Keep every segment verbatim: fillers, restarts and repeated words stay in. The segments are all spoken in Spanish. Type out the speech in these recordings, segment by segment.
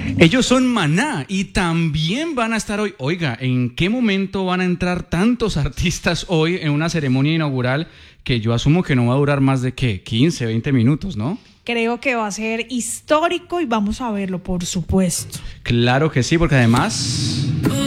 Ellos son Maná y también van a estar hoy. Oiga, ¿en qué momento van a entrar tantos artistas hoy en una ceremonia inaugural que yo asumo que no va a durar más de, ¿qué? quince, veinte minutos, ¿no? Creo que va a ser histórico y vamos a verlo, por supuesto. Claro que sí, porque además,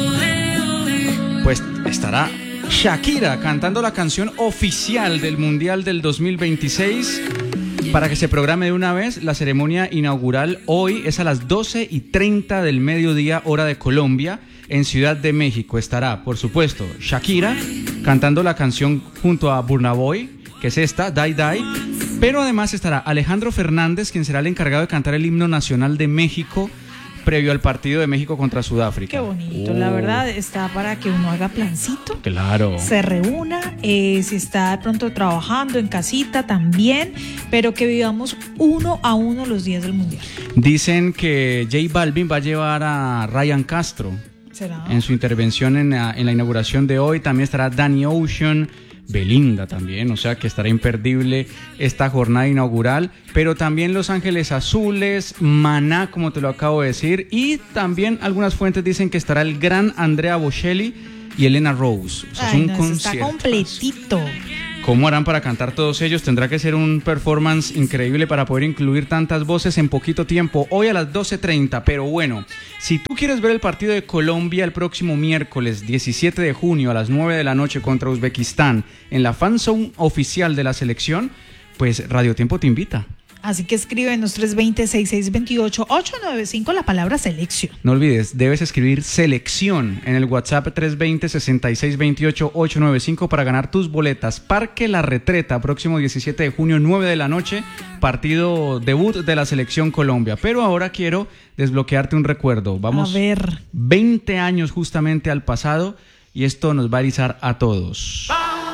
pues estará Shakira cantando la canción oficial del Mundial del dos mil veintiséis. Para que se programe de una vez, la ceremonia inaugural hoy es a las doce y treinta del mediodía, hora de Colombia, en Ciudad de México. Estará, por supuesto, Shakira cantando la canción junto a Burna Boy, que es esta, Die Die. Pero además estará Alejandro Fernández, quien será el encargado de cantar el himno nacional de México previo al partido de México contra Sudáfrica. Qué bonito, oh. La verdad está para que uno haga plancito. Claro. Se reúna, eh, si está de pronto trabajando en casita también, pero que vivamos uno a uno los días del Mundial. Dicen que J Balvin va a llevar a Ryan Castro. ¿Será? En su intervención en la, en la inauguración de hoy. También estará Danny Ocean, Belinda también, o sea que estará imperdible esta jornada inaugural, pero también Los Ángeles Azules, Maná, como te lo acabo de decir, y también algunas fuentes dicen que estará el gran Andrea Bocelli y Elena Rose. O sea, Ay, es un no, concierto. está completito. ¿Cómo harán para cantar todos ellos? Tendrá que ser un performance increíble para poder incluir tantas voces en poquito tiempo. Hoy a las doce treinta, pero bueno, si tú quieres ver el partido de Colombia el próximo miércoles diecisiete de junio a las nueve de la noche contra Uzbekistán en la fanzone oficial de la selección, pues Radio Tiempo te invita. Así que escríbenos tres dos cero, seis seis dos ocho, ocho nueve cinco la palabra selección. No olvides, debes escribir selección en el WhatsApp tres dos cero, seis seis dos ocho, ocho nueve cinco para ganar tus boletas. Parque La Retreta, próximo diecisiete de junio, nueve de la noche, partido debut de la selección Colombia. Pero ahora quiero desbloquearte un recuerdo. Vamos a ver. veinte años justamente al pasado y esto nos va a erizar a todos.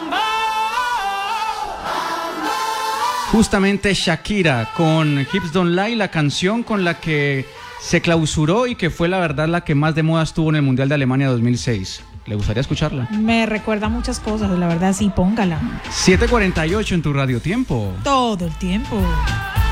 Justamente Shakira con Hips Don't Lie, la canción con la que se clausuró y que fue la verdad la que más de moda estuvo en el Mundial de Alemania dos mil seis. ¿Le gustaría escucharla? Me recuerda muchas cosas, la verdad sí, póngala. siete cuarenta y ocho en tu Radio Tiempo. Todo el tiempo.